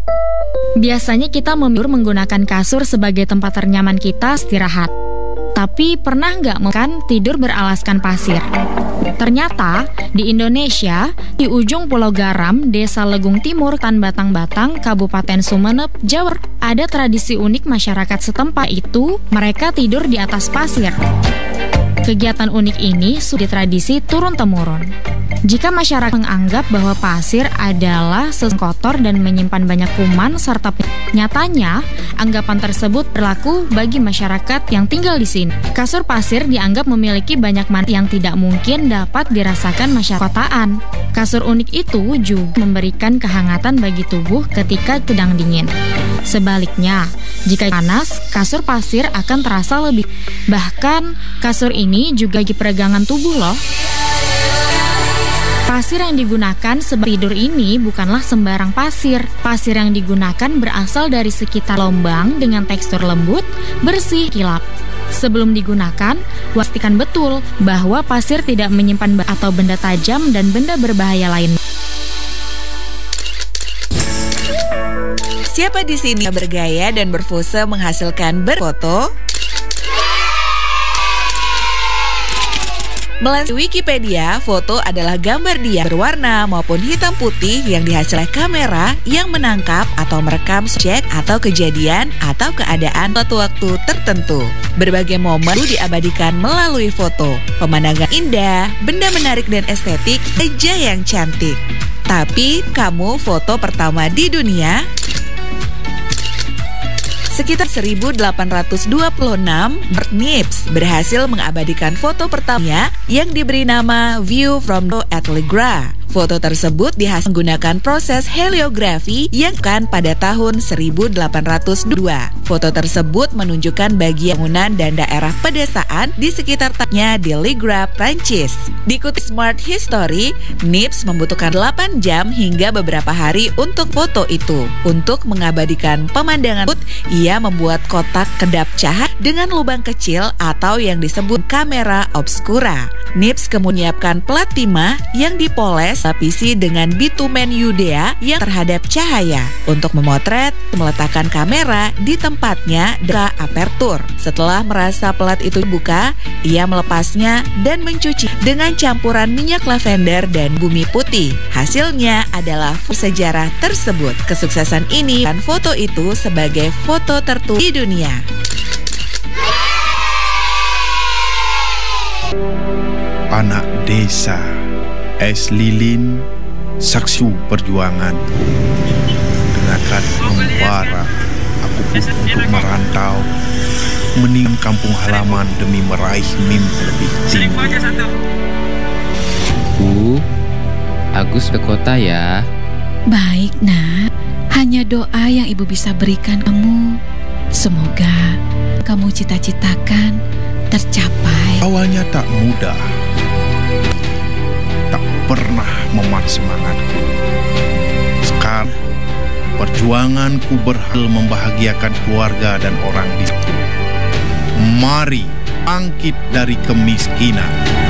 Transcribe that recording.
Biasanya kita menggunakan kasur sebagai tempat ternyaman kita istirahat. Tapi pernah nggak tidur beralaskan pasir? Ternyata di Indonesia, di ujung Pulau Garam, Desa Legung Timur, Tan Batang-Batang, Kabupaten Sumeneb, Jawa, ada tradisi unik masyarakat setempat itu, mereka tidur di atas pasir. Kegiatan unik ini sudah tradisi turun-temurun. Jika masyarakat menganggap bahwa pasir adalah sesuatu kotor dan menyimpan banyak kuman serta nyatanya, anggapan tersebut berlaku bagi masyarakat yang tinggal di sini. Kasur pasir dianggap memiliki banyak manfaat yang tidak mungkin dapat dirasakan masyarakat kotaan. Kasur unik itu juga memberikan kehangatan bagi tubuh ketika sedang dingin. Sebaliknya, jika panas, kasur pasir akan terasa lebih. Bahkan, kasur ini juga bagi peregangan tubuh loh. Pasir yang digunakan sebagai tidur ini bukanlah sembarang pasir. Pasir yang digunakan berasal dari sekitar Lombang dengan tekstur lembut, bersih, kilap. Sebelum digunakan, pastikan betul bahwa pasir tidak menyimpan atau benda tajam dan benda berbahaya lain. Siapa di sini bergaya dan berpose menghasilkan berfoto? Melansir Wikipedia, foto adalah gambar dia berwarna maupun hitam putih yang dihasilkan kamera yang menangkap atau merekam subjek atau kejadian atau keadaan suatu waktu tertentu. Berbagai momen diabadikan melalui foto. Pemandangan indah, benda menarik dan estetik, wajah yang cantik. Tapi, kamu foto pertama di dunia? Sekitar 1826, Bert Nips berhasil mengabadikan foto pertamanya yang diberi nama View from the Ateligra. Foto tersebut dihasilkan menggunakan proses heliografi yang kan pada tahun 1802. Foto tersebut menunjukkan bagian bangunan dan daerah pedesaan di sekitar tempatnya di Ligra, Prancis. Dikutip Smart History, Nips membutuhkan 8 jam hingga beberapa hari untuk foto itu. Untuk mengabadikan pemandangan tersebut, ia membuat kotak kedap cahaya dengan lubang kecil atau yang disebut kamera obscura. Nips kemudian menyiapkan plat timah yang dipoles lapisi dengan bitumen Yudea yang terhadap cahaya. Untuk memotret, meletakkan kamera di tempatnya dengan apertur. Setelah merasa plat itu dibuka, ia melepasnya dan mencuci dengan campuran minyak lavender dan bumi putih. Hasilnya adalah sejarah tersebut. Kesuksesan ini dan foto itu sebagai foto tertua di dunia. Anak desa, es lilin, saksi perjuangan. Dengarkan membara, aku pun untuk merantau, meninggalkan kampung halaman demi meraih mimpi lebih tinggi. Bu, Agus ke kota ya. Baik, Nak. Hanya doa yang Ibu bisa berikan kamu. Semoga kamu cita-citakan tercapai. Awalnya tak mudah, tak pernah memat semangatku. Sekarang perjuanganku berhasil membahagiakan keluarga dan orang di sekitar. Mari bangkit dari kemiskinan.